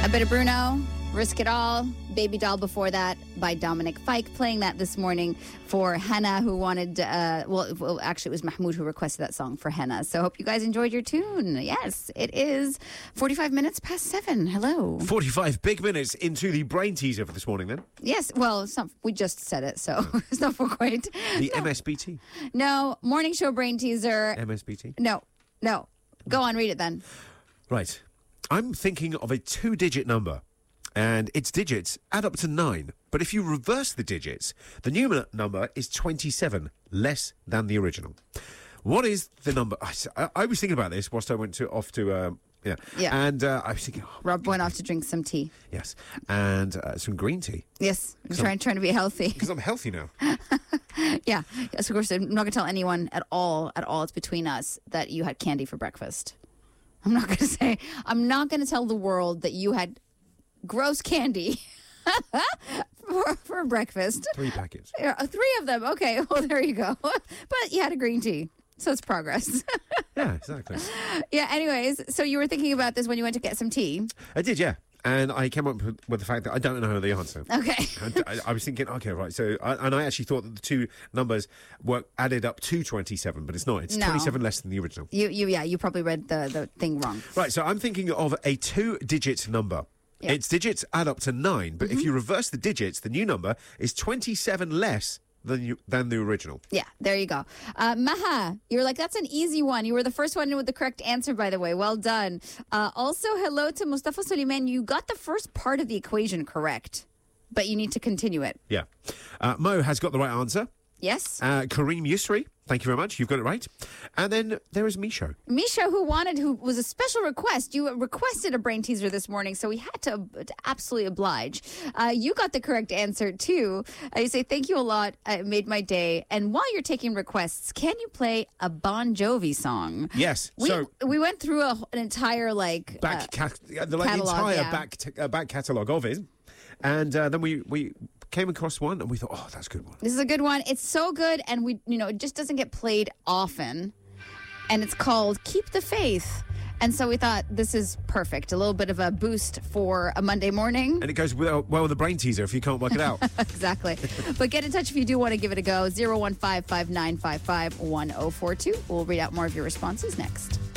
A bit of Bruno, Risk It All, Baby Doll before that by Dominic Fike. Playing that this morning for Henna, who wanted, actually it was Mahmoud who requested that song for Henna. So hope you guys enjoyed your tune. Yes, it is 45 minutes past 7. Hello. 45 big minutes into the brain teaser for this morning then. Yes, well, it's not, we just said it, so it's not for quite. The MSBT. No, morning show brain teaser. MSBT. No. Go on, read it then. Right. I'm thinking of a 2-digit number, and its digits add up to 9. But if you reverse the digits, the new number is 27, less than the original. What is the number? I was thinking about this whilst I went off to. Yeah. And I was thinking... Rob went off to drink some tea. Yes. And some green tea. Yes. I'm trying to be healthy. Because I'm healthy now. Yeah. Yes, of course, I'm not going to tell anyone at all, it's between us, that you had candy for breakfast. I'm not going to tell the world that you had gross candy for breakfast. 3 packets. 3 of them. Okay, well, there you go. But you had a green tea. So it's progress. Yeah, exactly. Yeah, anyways, so you were thinking about this when you went to get some tea? I did, yeah. And I came up with the fact that I don't know the answer. Okay. And I was thinking, okay, right. So, I actually thought that the two numbers were added up to 27, but it's not. It's 27 less than the original. You probably read the thing wrong. Right. So I'm thinking of a 2-digit number. Yeah. Its digits add up to 9, but if you reverse the digits, the new number is 27 less than the original. Yeah, there you go. Maha, you were like, that's an easy one. You were the first one with the correct answer, by the way. Well done. Also, hello to Mustafa Suleiman. You got the first part of the equation correct, but you need to continue it. Yeah. Mo has got the right answer. Yes. Kareem Yusri, thank you very much. You've got it right. And then there is Misho. Misho, who was a special request. You requested a brain teaser this morning, so we had to absolutely oblige. You got the correct answer, too. You say, thank you a lot. It made my day. And while you're taking requests, can you play a Bon Jovi song? Yes. We went through an entire, back catalogue of it. And then we came across one and we thought, oh, that's a good one. This is a good one. It's so good, and it just doesn't get played often. And it's called Keep the Faith. And so we thought this is perfect. A little bit of a boost for a Monday morning. And it goes well with the brain teaser if you can't work it out. Exactly. But get in touch if you do want to give it a go. 015-5955-1042. We'll read out more of your responses next.